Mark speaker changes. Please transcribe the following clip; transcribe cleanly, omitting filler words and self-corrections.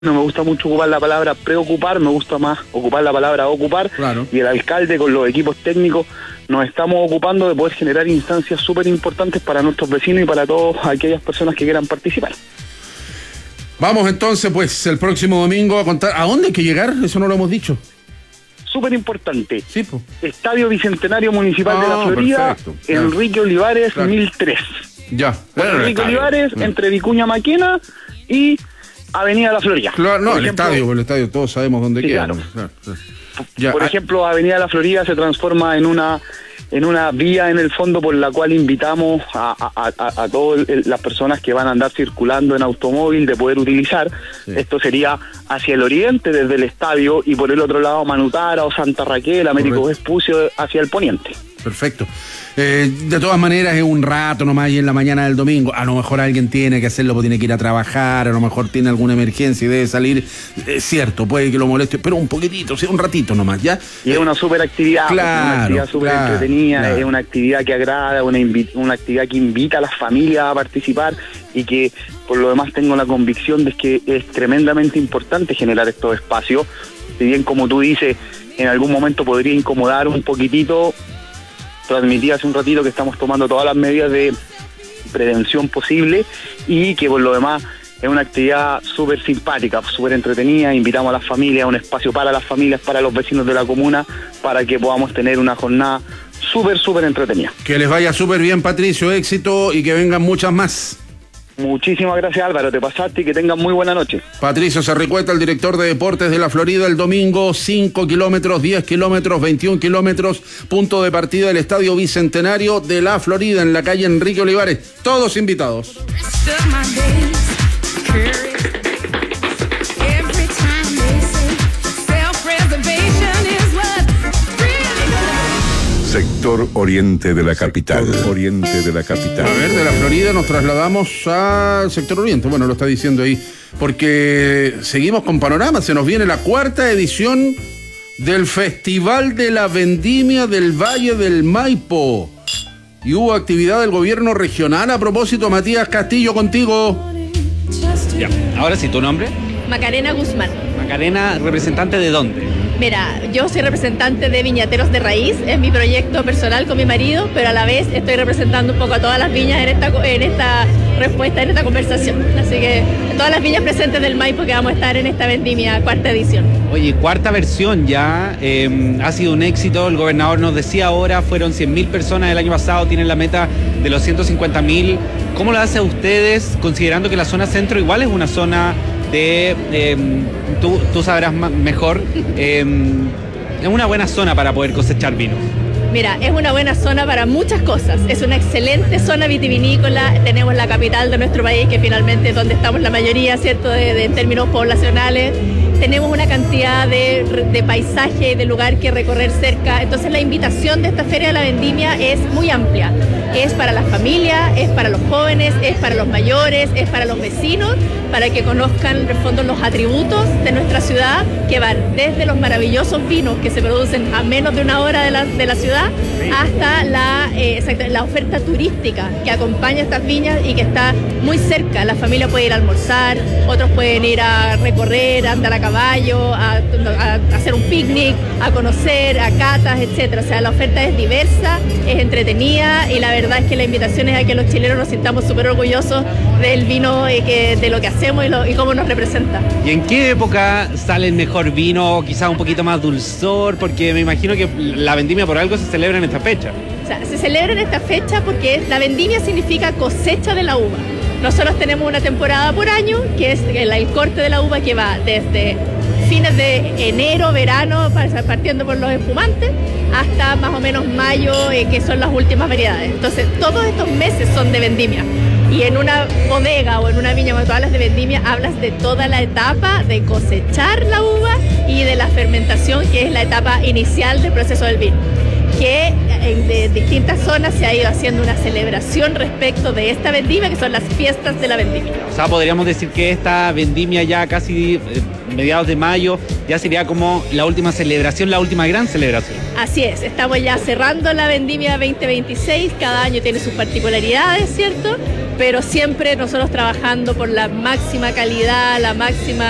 Speaker 1: No me gusta mucho ocupar la palabra preocupar, me gusta más ocupar la palabra ocupar.
Speaker 2: Claro.
Speaker 1: Y el alcalde con los equipos técnicos nos estamos ocupando de poder generar instancias súper importantes para nuestros vecinos y para todas aquellas personas que quieran participar.
Speaker 2: Vamos entonces, pues, el próximo domingo a contar. ¿A dónde hay que llegar? Eso no lo hemos dicho.
Speaker 1: Súper importante.
Speaker 2: Sí, pues.
Speaker 1: Estadio Bicentenario Municipal de la Florida,
Speaker 2: perfecto.
Speaker 1: Enrique Olivares,
Speaker 2: Claro.
Speaker 1: 1003.
Speaker 2: Ya.
Speaker 1: Enrique Olivares, entre Vicuña Maquena y Avenida La Florida.
Speaker 2: Claro, no,
Speaker 1: Por
Speaker 2: el estadio, todos sabemos dónde
Speaker 1: Sí,
Speaker 2: queda.
Speaker 1: claro.
Speaker 2: Ya,
Speaker 1: Por ejemplo, Avenida La Florida se transforma en una vía en el fondo por la cual invitamos a todas las personas que van a andar circulando en automóvil de poder utilizar.
Speaker 2: Sí.
Speaker 1: Esto sería hacia el oriente desde el estadio y por el otro lado Manutara o Santa Raquel, Américo Vespucio hacia el poniente.
Speaker 2: Perfecto. De todas maneras es un rato nomás y en la mañana del domingo. A lo mejor alguien tiene que hacerlo porque tiene que ir a trabajar, a lo mejor tiene alguna emergencia y debe salir. Es cierto, puede que lo moleste, pero un poquitito, un ratito nomás, ¿ya?
Speaker 1: Y es una súper actividad,
Speaker 2: Claro,
Speaker 1: una actividad súper entretenida,
Speaker 2: claro.
Speaker 1: Es una actividad que agrada, una actividad que invita a las familias a participar y que por lo demás tengo la convicción de que es tremendamente importante generar estos espacios. Si bien, como tú dices, en algún momento podría incomodar un poquitito, transmití hace un ratito que estamos tomando todas las medidas de prevención posible y que por lo demás es una actividad súper simpática, súper entretenida. Invitamos a las familias, a un espacio para las familias, para los vecinos de la comuna, para que podamos tener una jornada súper entretenida.
Speaker 2: Que les vaya súper bien, Patricio, éxito y que vengan muchas más.
Speaker 1: Muchísimas gracias, Álvaro, te pasaste y que tengan muy buena noche.
Speaker 2: Patricio Sarricueta, el director de deportes de la Florida, el domingo 5 kilómetros, 10 kilómetros, 21 kilómetros, punto de partida del Estadio Bicentenario de la Florida en la calle Enrique Olivares. Todos invitados.
Speaker 3: Sector oriente de la capital. Oriente de la capital.
Speaker 2: A ver, de la Florida nos trasladamos al sector oriente. Bueno, lo está diciendo ahí. Porque seguimos con panorama. Se nos viene la 4ª edición del Festival de la Vendimia del Valle del Maipo. Y hubo actividad del gobierno regional. A propósito, Matías Castillo, contigo.
Speaker 4: Ya, ahora sí, ¿tu nombre?
Speaker 5: Macarena Guzmán.
Speaker 4: Macarena, ¿representante de dónde?
Speaker 5: Mira, yo soy representante de Viñateros de Raíz, es mi proyecto personal con mi marido, pero a la vez estoy representando un poco a todas las viñas en esta respuesta, en esta conversación. Así que todas las viñas presentes del Maipo que vamos a estar en esta vendimia 4ª edición.
Speaker 4: Oye, 4ª versión ya, ha sido un éxito, el gobernador nos decía ahora, fueron 100.000 personas el año pasado, tienen la meta de los 150.000. ¿Cómo lo hace a ustedes, considerando que la zona centro igual es una zona de, tú sabrás mejor, es una buena zona para poder cosechar vinos?
Speaker 5: Mira, es una buena zona para muchas cosas. Es una excelente zona vitivinícola. Tenemos la capital de nuestro país, que finalmente es donde estamos la mayoría, ¿cierto?, en términos poblacionales. Tenemos una cantidad de paisaje y de lugar que recorrer cerca. Entonces la invitación de esta Feria de la Vendimia es muy amplia. Es para las familias, es para los jóvenes, es para los mayores, es para los vecinos, para que conozcan en el fondo los atributos de nuestra ciudad, que van desde los maravillosos vinos que se producen a menos de una hora de la ciudad, hasta la oferta turística que acompaña estas viñas y que está muy cerca. La familia puede ir a almorzar, otros pueden ir a recorrer, a andar a caballo, a hacer un picnic, a conocer, a catas, etcétera. O sea, la oferta es diversa, es entretenida y la verdad es que la invitación es a que los chilenos nos sintamos súper orgullosos del vino de lo que hacemos y cómo nos representa.
Speaker 4: ¿Y en qué época sale el mejor vino, quizás un poquito más dulzor? Porque me imagino que la vendimia por algo se celebra en esta fecha.
Speaker 5: O sea, se celebra en esta fecha porque la vendimia significa cosecha de la uva. Nosotros tenemos una temporada por año, que es el corte de la uva, que va desde fines de enero, verano, partiendo por los espumantes, hasta más o menos mayo, que son las últimas variedades. Entonces, todos estos meses son de vendimia. Y en una bodega o en una viña, cuando tú hablas de vendimia, hablas de toda la etapa de cosechar la uva y de la fermentación, que es la etapa inicial del proceso del vino. Que de distintas zonas se ha ido haciendo una celebración respecto de esta vendimia, que son las fiestas de la vendimia.
Speaker 4: O sea, podríamos decir que esta vendimia ya casi mediados de mayo ya sería como la última celebración, la última gran celebración.
Speaker 5: Así es, estamos ya cerrando la vendimia 2026, cada año tiene sus particularidades, ¿cierto? Pero siempre nosotros trabajando por la máxima calidad, la máxima